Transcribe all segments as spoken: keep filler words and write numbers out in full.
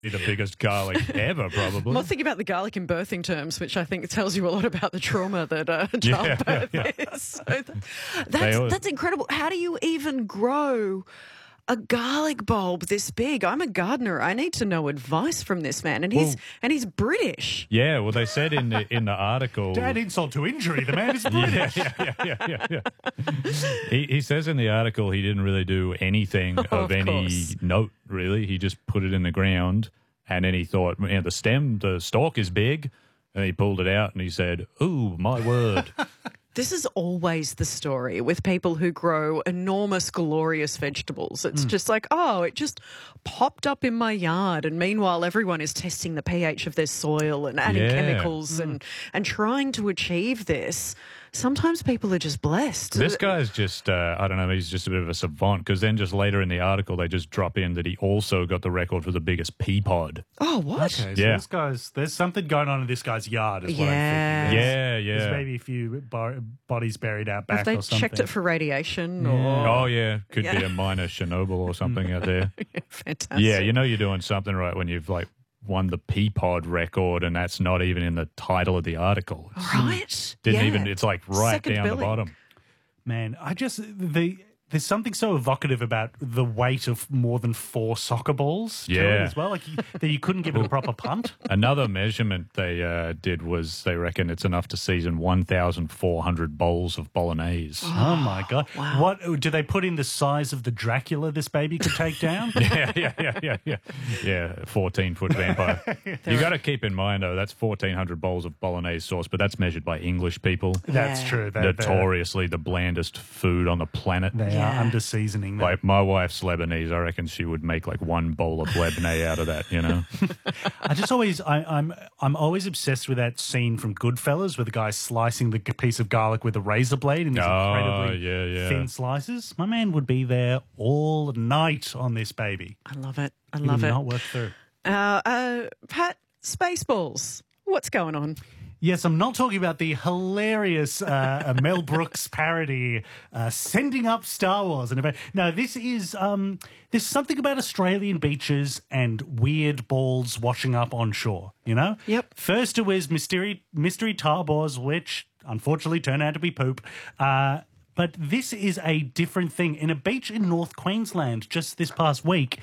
Be the biggest garlic ever, probably. Well, think about the garlic in birthing terms, which I think tells you a lot about the trauma that uh, childbirth yeah, yeah. is. So that, that's, always- that's incredible. How do you even grow a garlic bulb this big? I'm a gardener. I need to know advice from this man, and he's Well- and he's British. Yeah, well, they said in the in the article. Add insult to injury. The man is British. Yeah, yeah, yeah, yeah, yeah. he, he says in the article he didn't really do anything of, Of any course. note, really. He just put it in the ground, and then he thought, you know, the stem, the stalk is big, and he pulled it out, and he said, "Ooh, my word." This is always the story with people who grow enormous, glorious vegetables. It's just like, oh, it just popped up in my yard. And meanwhile, everyone is testing the pH of their soil and adding Yeah. chemicals and, and trying to achieve this. Sometimes people are just blessed. This guy's just, uh, I don't know, he's just a bit of a savant, because then just later in the article, they just drop in that he also got the record for the biggest pea pod. Oh, what? Okay, so Yeah. this guy's, there's something going on in this guy's yard is what I'm Yeah. thinking. Yeah, There's yeah. maybe a few bar- bodies buried out back Have they or something. checked it for radiation? Or Oh, yeah. Could be Yeah. a minor Chernobyl or something out there. Fantastic. Yeah, you know you're doing something right when you've, like, won the pea pod record, and that's not even in the title of the article. It's- Right? Didn't Yeah. even, it's like right Second down the billing. bottom. Man, I just the there's something so evocative about the weight of more than four soccer balls to it Yeah. as well. Like you, that you couldn't give it a proper punt. Another measurement they uh, did was they reckon it's enough to season one thousand four hundred bowls of bolognese. Oh my god! What do they put in the size of the Dracula this baby could take down? yeah, yeah, yeah, yeah, yeah. Yeah, fourteen-foot vampire. You got to keep in mind, though, that's fourteen hundred bowls of bolognese sauce, but that's measured by English people. That's Yeah. true. They're, Notoriously the blandest food on the planet. They Yeah. are under seasoning. them. Like, my wife's Lebanese. I reckon she would make like one bowl of Lebanese out of that, you know? I just always, I, I'm, I'm always obsessed with that scene from Goodfellas where the guy's slicing the g- piece of garlic with a razor blade in these Oh, incredibly yeah, yeah. thin slices. My man would be there all night on this baby. I love it. I He love would it. not work through. Uh, uh, Pat, Spaceballs. What's going on? Yes, I'm not talking about the hilarious uh, Mel Brooks parody, uh, Sending Up Star Wars. And about, no, this is, um, there's something about Australian beaches and weird balls washing up on shore, you know? Yep. First it was mystery, mystery tarbors, which unfortunately turned out to be poop. Uh, but this is a different thing. In a beach in North Queensland just this past week,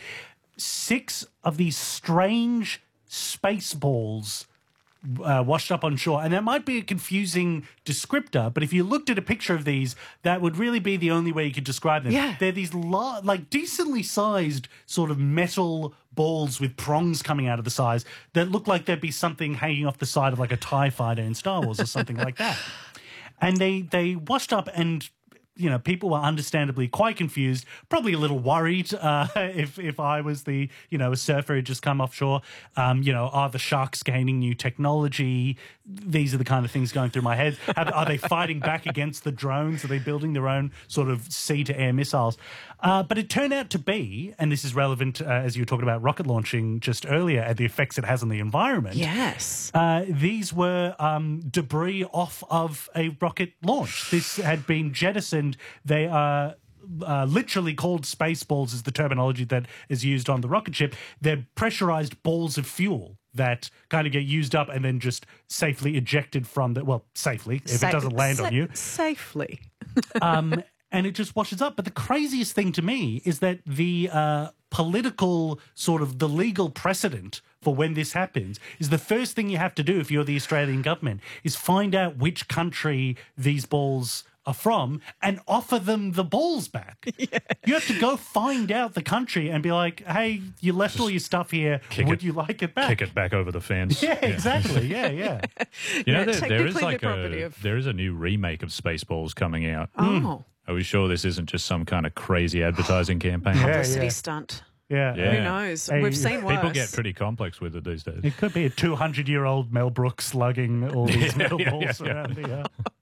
six of these strange space balls Uh, washed up on shore. And that might be a confusing descriptor, but if you looked at a picture of these, that would really be the only way you could describe them. Yeah. They're these lar- like decently sized sort of metal balls with prongs coming out of the sides that look like there'd be something hanging off the side of like a TIE fighter in Star Wars or something like that. And they, they washed up and you know, people were understandably quite confused, probably a little worried uh, if if I was the, you know, a surfer who'd just come offshore. Um, you know, are the sharks gaining new technology? These are the kind of things going through my head. Have, are they fighting back against the drones? Are they building their own sort of sea-to-air missiles? Uh, but it turned out to be, and this is relevant uh, as you were talking about rocket launching just earlier, and the effects it has on the environment. Yes. Uh, these were um, debris off of a rocket launch. This had been jettisoned. They are uh, literally called Spaceballs is the terminology that is used on the rocket ship. They're pressurized balls of fuel that kind of get used up and then just safely ejected from the, well, safely, if Sa- it doesn't land sa- on you. Safely. Um, and it just washes up. But the craziest thing to me is that the uh, political sort of the legal precedent for when this happens is the first thing you have to do if you're the Australian government is find out which country these balls are from and offer them the balls back. Yeah. You have to go find out the country and be like, hey, you left Just all your stuff here. kick Would it- you like it back? Kick it back over the fence. Yeah, exactly. Yeah, yeah. You know, Yeah, there, there is technically like the property a of- there is a new remake of Spaceballs coming out. Oh. Are we sure this isn't just some kind of crazy advertising campaign? Publicity yeah. stunt. Yeah. Yeah. Who knows? Hey, We've seen worse. People get pretty complex with it these days. It could be a two hundred year old Mel Brooks slugging all these metal yeah, balls yeah, yeah. around the. Uh,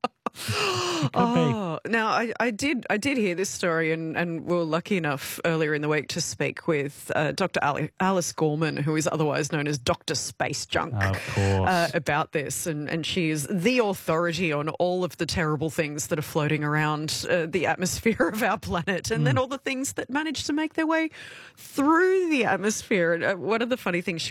Oh, now I, I did I did hear this story, and, and we were lucky enough earlier in the week to speak with uh, Doctor Ali, Alice Gorman, who is otherwise known as Doctor Space Junk, Of course. uh, about this, and, and she is the authority on all of the terrible things that are floating around uh, the atmosphere of our planet, and then all the things that manage to make their way through the atmosphere. And uh, one of the funny things she